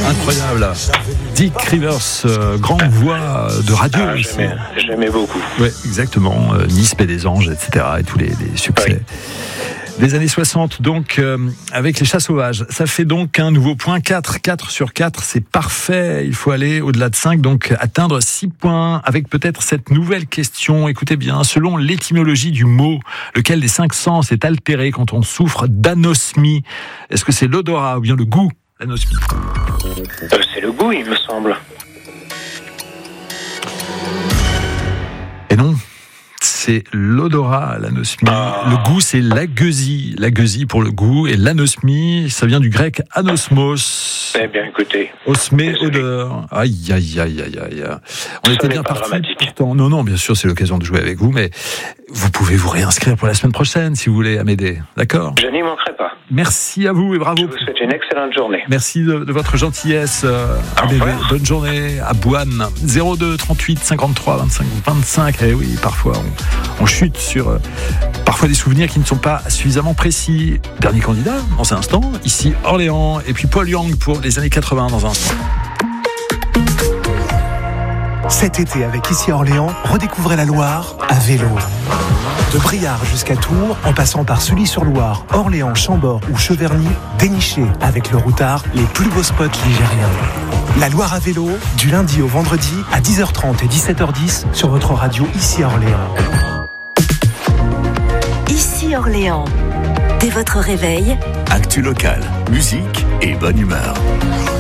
incroyable. Dick Rivers, grande voix de radio. J'aimais beaucoup. Oui, exactement. Nice, Paix des Anges, etc. Et tous les succès. Des années 60, donc, avec les chats sauvages. Ça fait donc un nouveau point, 4 sur 4, c'est parfait. Il faut aller au-delà de 5, donc atteindre 6 points, avec peut-être cette nouvelle question. Écoutez bien, selon l'étymologie du mot, lequel des 5 sens est altéré quand on souffre d'anosmie? Est-ce que c'est l'odorat ou bien le goût, l'anosmie? C'est le goût, il me semble. Et non, c'est l'odorat, l'anosmie. Le goût, c'est l'agueusie. L'agueusie pour le goût. Et l'anosmie, ça vient du grec anosmos. Eh bien, écoutez. Osmé, odeur. Aïe. On était bien partis. Pourtant, non, bien sûr, c'est l'occasion de jouer avec vous, mais vous pouvez vous réinscrire pour la semaine prochaine, si vous voulez, à m'aider. D'accord? Je n'y manquerai pas. Merci à vous et bravo. Je vous souhaite une excellente journée. Merci de votre gentillesse. Bonne journée à Boine. 02 38 53 25 25. Eh oui, parfois on chute sur parfois des souvenirs qui ne sont pas suffisamment précis. Dernier candidat dans un instant. Ici Orléans et puis Paul Young pour les années 80 dans un instant. Cet été, avec Ici Orléans, redécouvrez la Loire à vélo. De Briare jusqu'à Tours, en passant par Sully-sur-Loire, Orléans, Chambord ou Cheverny, dénichez avec le routard les plus beaux spots ligériens. La Loire à vélo, du lundi au vendredi à 10h30 et 17h10 sur votre radio Ici Orléans. Ici Orléans. Dès votre réveil, actu locale, musique et bonne humeur.